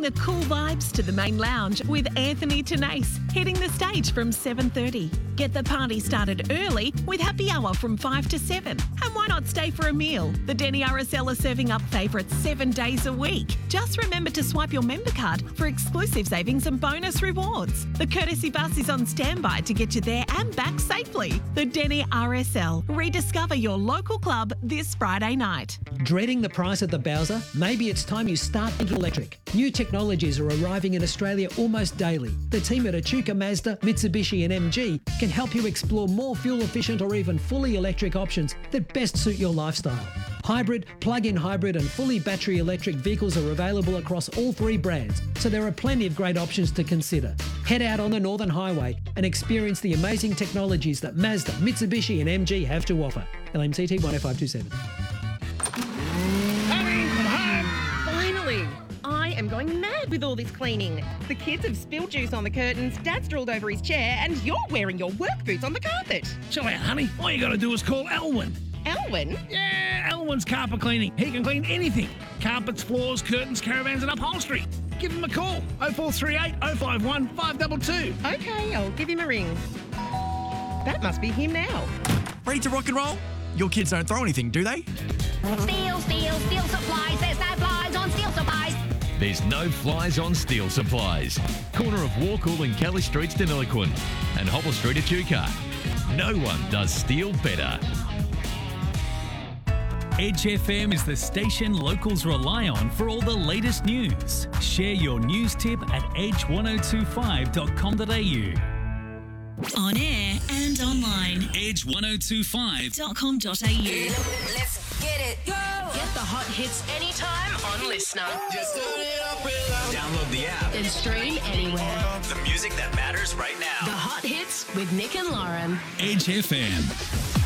Bring the cool vibes to the main lounge with Anthony Tenace hitting the stage from 7:30. Get the party started early with happy hour from 5 to 7. And why not stay for a meal? The Denny RSL are serving up favourites 7 days a week. Just remember to swipe your member card for exclusive savings and bonus rewards. The courtesy bus is on standby to get you there and back safely. The Denny RSL. Rediscover your local club this Friday night. Dreading the price of the Bowser? Maybe it's time you start thinking electric. New technologies are arriving in Australia almost daily. The team at Echuca Mazda, Mitsubishi and MG can help you explore more fuel-efficient or even fully electric options that best suit your lifestyle. Hybrid, plug-in hybrid and fully battery electric vehicles are available across all three brands, so there are plenty of great options to consider. Head out on the Northern Highway and experience the amazing technologies that Mazda, Mitsubishi and MG have to offer. LMCT 10527. Honey, I'm home. Finally! I am going mad with all this cleaning. The kids have spilled juice on the curtains, Dad's drooled over his chair, and you're wearing your work boots on the carpet. Chill out, honey. All you got to do is call Elwyn. Elwyn? Yeah, Elwyn's Carpet Cleaning. He can clean anything. Carpets, floors, curtains, caravans and upholstery. Give him a call. 0438 051 522. Okay, I'll give him a ring. That must be him now. Ready to rock and roll? Your kids don't throw anything, do they? Steel supplies. There's no flies on steel supplies. There's no flies on Steel Supplies. Corner of Warcool and Kelly Streets, Deniliquin, and Hobble Street, Echuca. No one does steel better. Edge FM is the station locals rely on for all the latest news. Share your news tip at edge1025.com.au. On air and online. edge1025.com.au. Let's get it. Go. Get the hot hits anytime on Listener. Just turn it up real loud. Download the app. And stream anywhere. The music that matters right now. The hot hits with Nick and Lauren. Edge FM.